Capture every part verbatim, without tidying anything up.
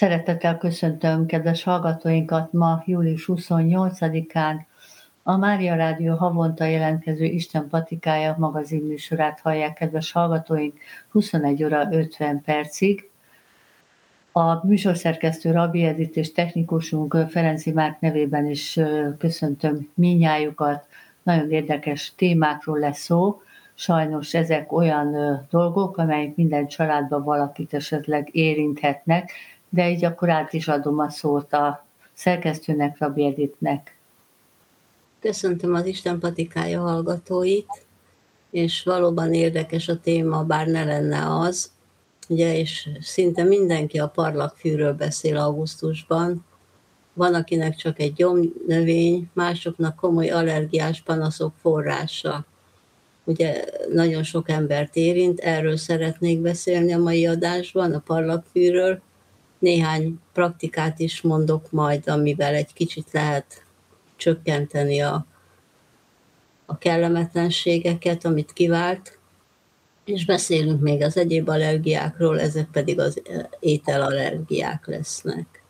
Szeretettel köszöntöm kedves hallgatóinkat ma, július huszonnyolcadikán. A Mária Rádió havonta jelentkező Isten patikája magazinműsorát hallják, kedves hallgatóink, huszonegy óra ötven percig. A műsorszerkesztő Rabbi Edit és technikusunk Ferenci Márk nevében is köszöntöm mindnyájukat. Nagyon érdekes témákról lesz szó. Sajnos ezek olyan dolgok, amelyek minden családban valakit esetleg érinthetnek, de így akkor át is adom a szót a szerkesztőnek, Rabbi Editnek. Köszöntöm az Isten patikája hallgatóit, és valóban érdekes a téma, bár ne lenne az, ugye, és szinte mindenki a parlagfűről beszél augusztusban. Van, akinek csak egy gyomnövény, másoknak komoly allergiás panaszok forrása. Ugye nagyon sok embert érint, erről szeretnék beszélni a mai adásban, a parlagfűről. Néhány praktikát is mondok majd, amivel egy kicsit lehet csökkenteni a, a kellemetlenségeket, amit kivált, és beszélünk még az egyéb allergiákról, ezek pedig az ételallergiák lesznek.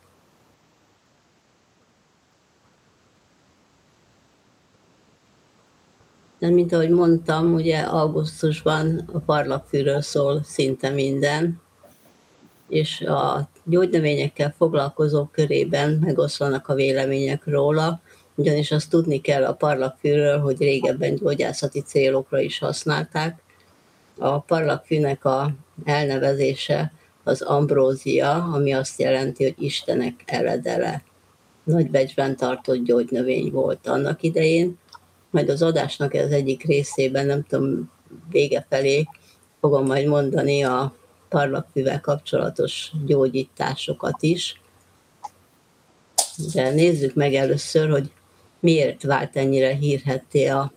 De mint ahogy mondtam, ugye augusztusban a parlagfűről szól szinte minden, és a gyógynövényekkel foglalkozók körében megoszlanak a vélemények róla, ugyanis azt tudni kell a parlagfűről, hogy régebben gyógyászati célokra is használták. A parlagfűnek a elnevezése az ambrózia, ami azt jelenti, hogy Istenek eledele. Nagybecsben tartott gyógynövény volt annak idején, majd az adásnak az egyik részében, nem tudom, vége felé fogom majd mondani a parlagfűvel kapcsolatos gyógyításokat is. De nézzük meg először, hogy miért vált ennyire hírhedté a,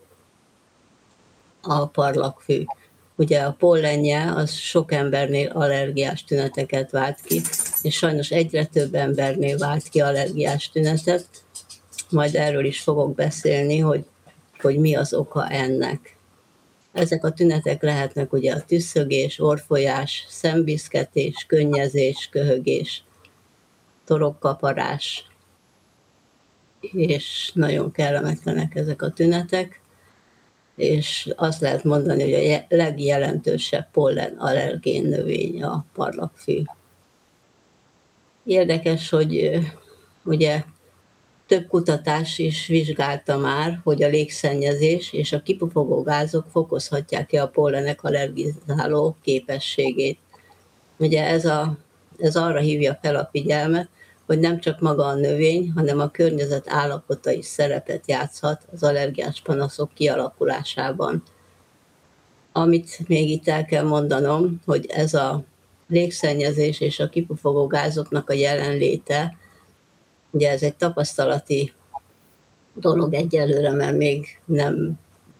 a parlagfű. Ugye a pollenje az sok embernél allergiás tüneteket vált ki, és sajnos egyre több embernél vált ki allergiás tünetet. Majd erről is fogok beszélni, hogy, hogy mi az oka ennek. Ezek a tünetek lehetnek ugye a tüsszögés, orrfolyás, szemviszketés, könnyezés, köhögés, torokkaparás, és nagyon kellemetlenek ezek a tünetek, és azt lehet mondani, hogy a legjelentősebb pollen allergén növény a parlagfű. Érdekes, hogy ugye több kutatás is vizsgálta már, hogy a légszennyezés és a kipufogó gázok fokozhatják-e a pollenek allergizáló képességét. Ugye ez, a, ez arra hívja fel a figyelmet, hogy nem csak maga a növény, hanem a környezet állapota is szerepet játszhat az allergiás panaszok kialakulásában. Amit még itt el kell mondanom, hogy ez a légszennyezés és a kipufogó gázoknak a jelenléte, ugye ez egy tapasztalati dolog egyelőre, mert még, nem,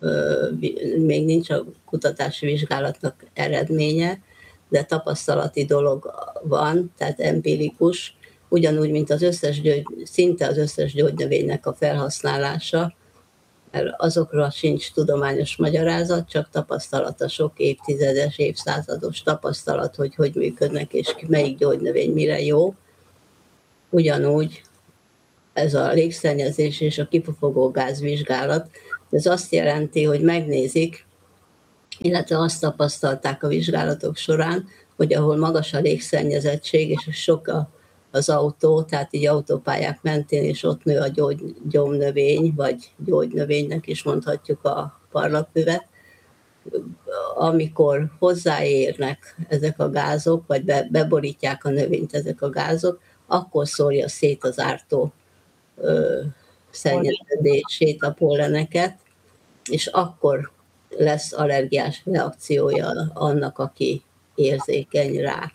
még nincs a kutatási vizsgálatnak eredménye, de tapasztalati dolog van, tehát empirikus, ugyanúgy, mint az összes gyógy, szinte az összes gyógynövénynek a felhasználása, mert azokra sincs tudományos magyarázat, csak tapasztalat, a sok évtizedes, évszázados tapasztalat, hogy hogy működnek, és melyik gyógynövény mire jó. Ugyanúgy ez a légszennyezés és a kipufogó gáz vizsgálat, ez azt jelenti, hogy megnézik, illetve azt tapasztalták a vizsgálatok során, hogy ahol magas a légszennyezettség és sok a az autó, tehát így autópályák mentén, és ott nő a gyógy, gyomnövény, vagy gyógynövénynek is mondhatjuk a parlagfüvet. Amikor hozzáérnek ezek a gázok, vagy be, beborítják a növényt ezek a gázok, akkor szórja szét az ártó ö, szennyeződését, a polleneket, és akkor lesz allergiás reakciója annak, aki érzékeny rá.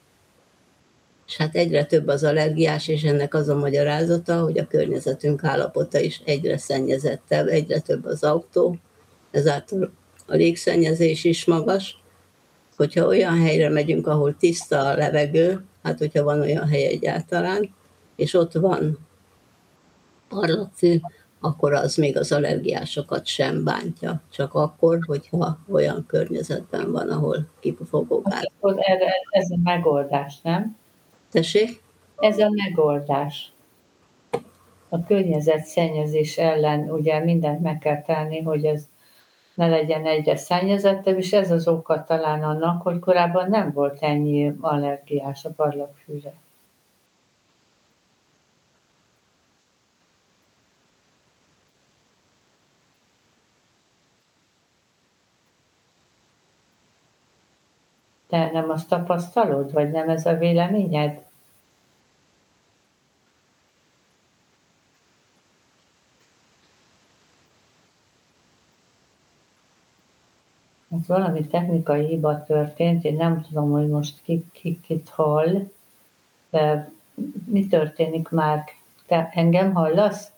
És hát egyre több az allergiás, és ennek az a magyarázata, hogy a környezetünk állapota is egyre szennyezettebb, egyre több az autó, ezáltal a légszennyezés is magas. Hogyha olyan helyre megyünk, ahol tiszta a levegő, hát hogyha van olyan hely egyáltalán, és ott van parlagfű, akkor az még az allergiásokat sem bántja, csak akkor, hogyha olyan környezetben van, ahol kipufogó gáz. Erre ez a megoldás, nem? Tessék? Ez a megoldás. A környezetszennyezés ellen ugye mindent meg kell tenni, hogy ez ne legyen egyre szennyezettebb, és ez az oka talán annak, hogy korábban nem volt ennyi allergiás a parlagfűre. Te nem azt tapasztalod, vagy nem ez a véleményed? Hát valami technikai hiba történt, én nem tudom, hogy most ki, ki kit hall, de mi történik már? Te engem hallasz?